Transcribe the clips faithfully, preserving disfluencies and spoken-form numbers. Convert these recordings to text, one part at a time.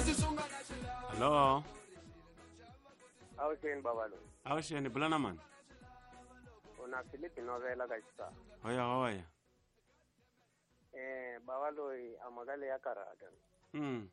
Hello. Awusheni baba lo. Awusheni bulana man. Una Philip Novela ka xisa. Hoya hoya. Eh baba loyi amakale ya karata. Mm.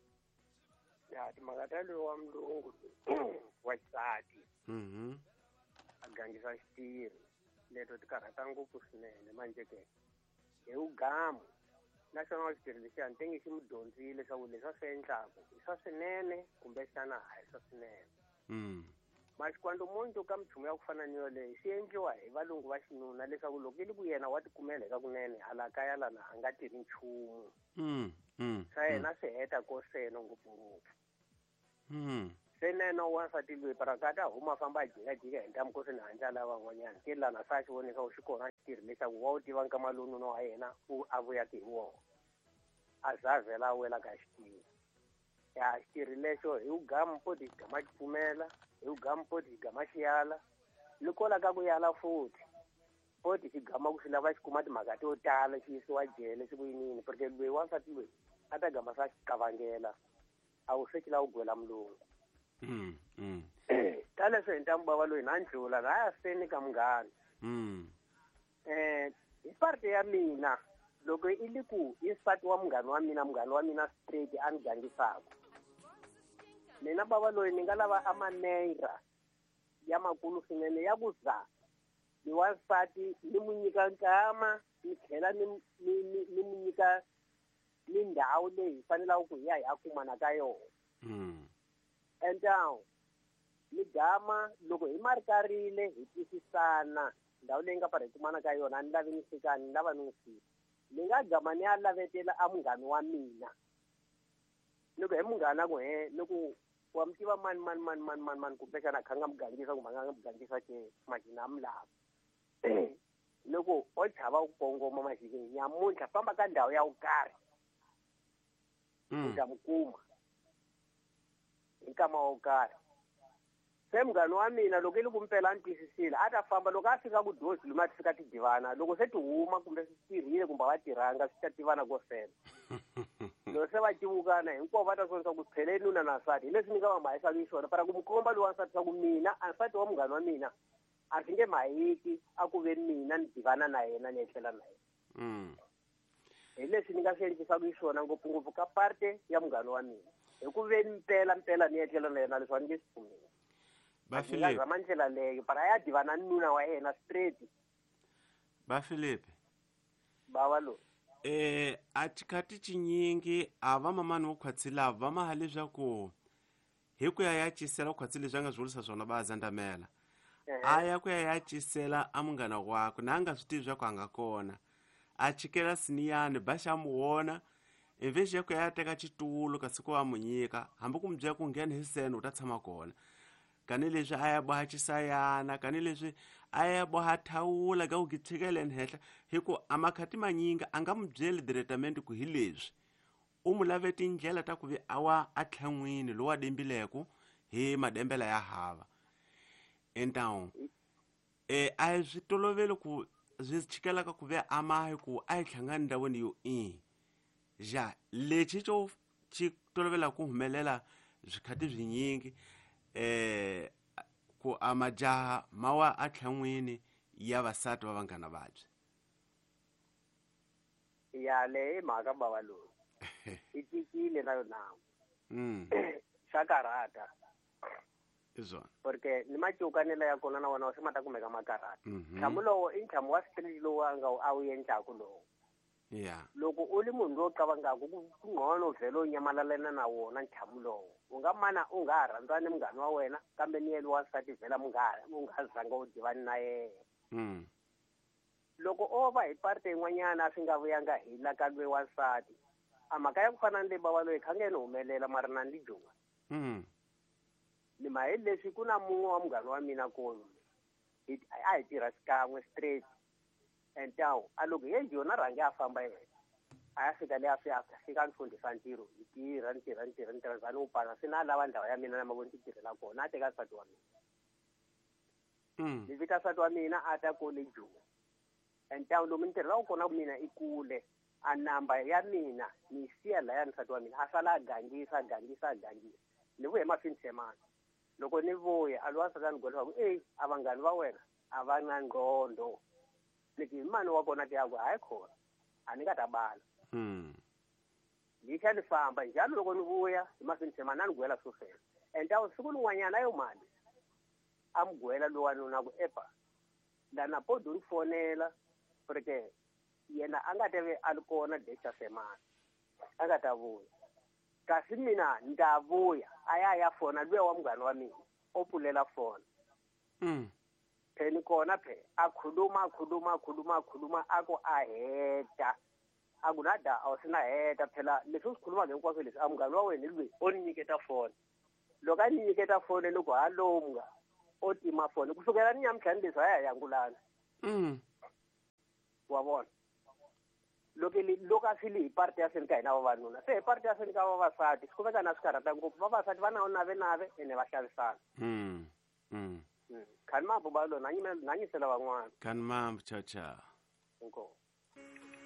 Ya timhaka lo wa mlungu wa xisati. Mhm. Agangisa xitiri. Leto ti karata ngopfu swinene manje ke. Hi ugamu. National xitiri lexi a ni tengi xi mudyondzile leswaku leswi a swi endlaku i swa swinene kumbe xana a hi swa swinene. Mm. Mas quando munhu ka mchumu ya ku fana ni yoleyo swi endliwa hi valungu va xinuna leswaku loko ili ku yena wa tikumela eka kunene hala kaya lana a nga tirhi nchumu. Mm. Mm. Swa yena swi heta ko seno ngopfungopfu. Mm. Se neno wansati loyi parakata huma famba a jikajika hi ntamu ko swi ni handla lava van'wanyana ke lana sa xi vonisa ku xi kona xitirhi leswaku wa wu tiva nkama lonuna wa yena u a vuyaka hi wona a za vhela a wela ka xitirhi. Ya xitirhi lexo hi ugamu poti xi gama xi pfumela hi ugamu poti xi gama xi yala ni kola ka ku yala futhi poti xi gama ku xi lava xi kuma timhaka to tala xi yisiwa jele xi ku yinini porque loyi wansati loyi a ta gama sa xi qavangela a wu se xi lava ku gwela mulungu. Mm. Mm. Ta leswi hi ntamu bava loyi na ndlula na ya seni ka munghana. Mm. Eh hi parte ya mina loko i li ku i nsati wa munghana wa mina munghana wa mina straight a ni gangisaka mina bava loyi ni nga lava a manera ya makulu swinene ya ku za ni wansati ni mu nyika nkama ni tlhela ni ni ni mu nyika ni ndhawu leyi fanelaka ku hi ya hi ya kumana ka yona. Mm. Entawu ni gama loko hi marikarile hi twisisana ndhawu leyi nga pari hi kumana ka yona a ni lavi ni fikani ni lava ni n'wi fika ni nga gama ni ya lavetela a munghana wa mina loko hi munghana ku he ni ku wa mi tiva mani mani mani mani mani mani kumbexana a kha nga mi gangisa kumbe a nga mi gangisa ke maxina a mi lava loko o chava ku kongoma maxikeni nyamuntlha famba ka ndhawu ya ku karhi u ta mi kuma hi nkama wo karhi. Se munghana wa mina loko i li ku mpela a ni twisisile a ta famba loko a fika ku dozi lomu a ti fika ti divana loko se ti huma kumbe swi tirhile kumbe va tirhanga swi ta tivana ko sena loko se va tivukana hinkwavo va ta sonisa ku pheleni nuna na nsati hi leswi ni nga va mahisa ni swona para ku mi komba loyi wansati swa ku mina a nsati wa munghana wa mina a swi nge mahiki a ku ve mina ni divana na yena ni etlela na yena. Mm. Hi leswi ni nga swi endlisaka swona ngopfungopfu ka parte ya munghana wa mina hi ku ve ni mpela mpela ni etlela na yena leswi a ni nge swi pfumeli. Ba Philip. Zama ndlela leyo para ya divana nuna wa yena straight. Ba Philip. Bava lo. Eh a tikati tinyingi a va mamani wo khwatsila va maha leswaku hi ku ya ya cisela khwatsi leswi a nga zwulisa swona va zandamela a ya ku ya ya cisela a munghana wakwe na a nga swi tivi swa ku a nga kona a chikela siniyani ba xa muwona invexi ya ku ya teka xitulu kasi ku va mu nyika hambi ku mi byela ku nghena hi sene u ta tshama kona kani leswi a ya boha cisayana kani leswi a ya boha thawula ka ku gitshikeleni henhla hi ku a makhati manyinga a nga mu byeli directamente ku hi leswi u mu lave tindlela ta ku vi a wa a tlhan'wini lowu a dembileko hi madembela ya hava entawu e a hi swi toloveli ku swi chikelaka ku ve a mahi ku a hi tlhangani ndhawini yo i ja lexi xo xi tolovela ku humelela swikhati byinyingi eh ku a majaha mawa a tlhan'wini ya vasati va vanghana vabye ya le mhaka bava loyi i tikile na yona mm xa karata izona porque ni macukanela ya kona na wona swi mata kumeka makarata Mhm. nhlamu lowo i ntlhamu wa street lowu a nga a wu endlaku lowu yeah loko u li munhu lowo qavangaku ku ku ngcono vhela u nyamalalena na wona ntlhamu lowu u nga mana u nga ha rhandzani munghana wa wena kambe ni yeli wansati vhela mu nga u nga zanga u divani na yena mm loko o va hi parte yin'wanyana a swi nga vuyanga hi la ka lwe wansati a mhaka ya ku fana ni le bava loyi kha nge ni humelela mara na ni junga mm ni ma hi leswi ku na mun'we wa munghana wa mina kona hi a hi tirha xikan'we straight entawu a loko ye jona rhange a famba yena a ya fika le a fi a fika ni fundisa ntirho hi tirha ni tirha ni tirha ni tirha zani u pala swi na lava ndhawu ya mina na mavoni ti tirhela kona a teka nsati wa mina mm ni vita nsati wa mina a ta kole joni entawu lomu ni tirhelaka kona ku mina i kule a namba ya mina ni yi siya laya nsati wa mina a sala a gangisa a gangisa a gangisa ni vuye mafini semana loko ni vuya a lowa saka ni golela ku eyi a vanghani va wena a va na ngqondo ni ki mani wa kona ti yaku hayi khona a ni nga ta bala Mm. ni xa ni famba njalo loko ni vuya hi mafini semana a ni gwela swo fela and tawu siku rin'wanyana yo mali a mi gwela lowa nuna ku epa lana podo ni fonela porque yena a nga ta ve a ri kona dexa semana a nga ta vuya kasi mina ni ta vuya a ya ya fona luya wa munghana wa mina o pfulela fona Mm. pheni kona phe a khuluma a khuluma a khuluma a khuluma a ku a heta a ku na da a wu si na heta phela leswi u swi khulumaka hinkwaswo leswi a munghana wa wena hi loyi o ni nyiketa fona loko a ni nyiketa foni loko hallo mga o tima foni kusukela ni nyamutlhani leswi a ya yangulana Mm. wa vona loko li loko a swi li hi parte ya seni ka hina vavanuna se hi parte ya seni ka vavasati swi kumeka na swi karhata ngopfu vavasati va na nave nave ene va xavisana Mm. Mm. khani mambo balona na nyisela van'wana Kan mambo, ciao ciao.